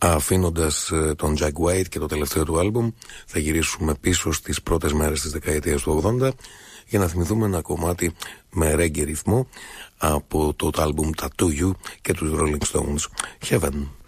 Αφήνοντας τον Jack White και το τελευταίο του άλμπουμ, θα γυρίσουμε πίσω στις πρώτες μέρες της δεκαετίας του 80 για να θυμηθούμε ένα κομμάτι με reggae ρυθμό από το άλμπουμ Tattoo You και τους Rolling Stones, Heaven.